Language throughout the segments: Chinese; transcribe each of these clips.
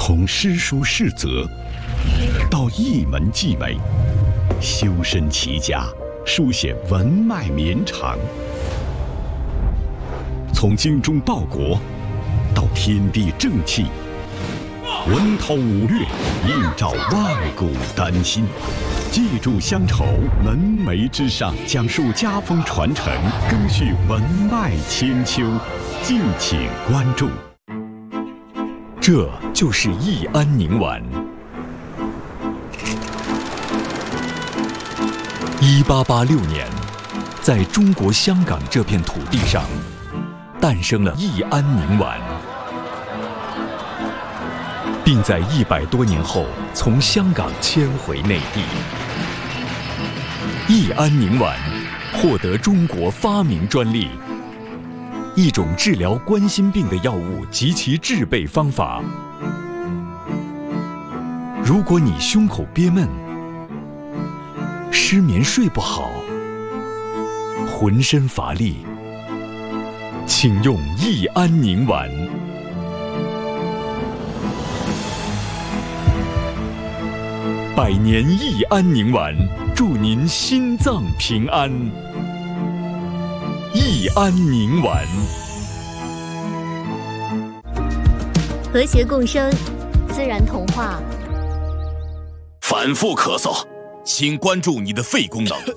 从诗书士则到一门技美，修身齐家，书写文脉绵长；从精忠报国到天地正气，文韬武略，映照万古丹心。记住乡愁，门楣之上，讲述家风传承，更续文脉千秋。敬请关注。 这就是益安宁丸。1886年，在中国香港这片土地上，诞生了益安宁丸，并在100多年后从香港迁回内地。益安宁丸获得中国发明专利，一种治疗冠心病的药物及其制备方法。如果你胸口憋闷、失眠睡不好、浑身乏力，请用益安宁丸。100年益安宁丸，祝您心脏平安。益安宁丸， 和谐共生，自然童话。 反复咳嗽，请关注你的肺功能。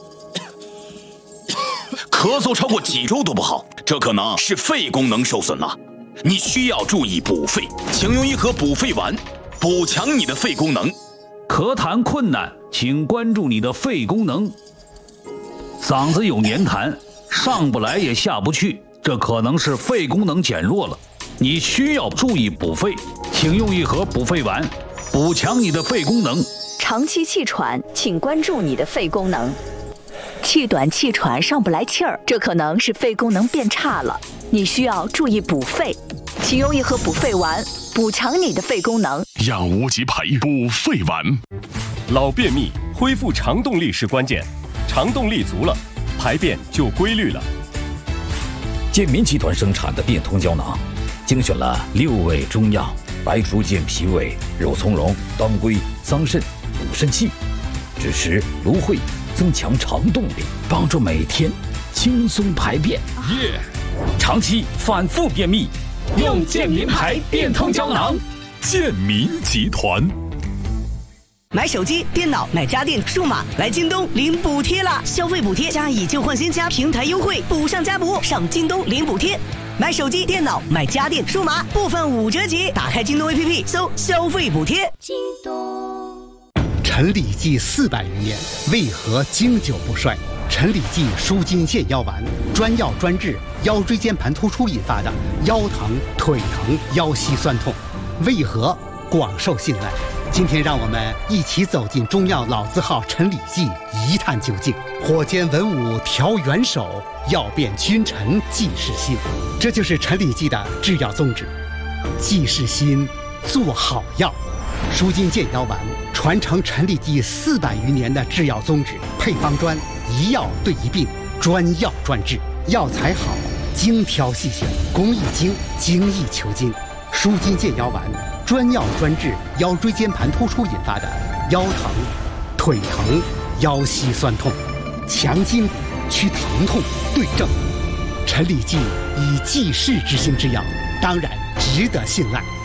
咳嗽超过几周都不好，这可能是肺功能受损了。你需要注意补肺，请用一盒补肺丸，补强你的肺功能。 咳痰困难，请关注你的肺功能。嗓子有黏痰，上不来也下不去，这可能是肺功能减弱了。你需要注意补肺，请用一盒补肺丸，补强你的肺功能。 长期气喘，请关注你的肺功能。气短气喘上不来气儿，这可能是肺功能变差了。你需要注意补肺，请用一盒补肺丸，补强你的肺功能。 养无极培补肺丸。老便秘，恢复肠动力是关键，肠动力足了，排便就规律了。 健民集团生产的变通胶囊，精选了6味中药，白术健脾胃、肉苁蓉、当归、桑葚，补肾气，支持芦荟，增强肠动力，帮助每天轻松排便。长期反复便秘，用健民牌变通胶囊。 健民集团。 买手机、电脑、买家电、数码，来京东领补贴啦！消费补贴加以旧换新加平台优惠，补上加补，上京东领补贴。买手机、电脑、买家电、数码，部分5折起。打开京东 APP， 搜消费补贴。 京东。 陈李济400余年，为何经久不衰？陈李济舒筋健腰丸，专药专治腰椎间盘突出引发的腰疼、腿疼、腰膝酸痛，为何广受信赖？今天让我们一起走进中药老字号陈李济，一探究竟。火煎文武调元首，药变君臣济世心，这就是陈李济的制药宗旨。济世心，做好药。舒筋健腰丸传承陈李济400余年的制药宗旨，配方专，一药对一病，专药专治，药材好，精挑细选，工艺精，精益求精。舒筋健腰丸专药专治腰椎间盘突出引发的腰疼、腿疼、腰膝酸痛，强筋骨，祛疼痛，对症。陈李济以济世之心之药，当然值得信赖。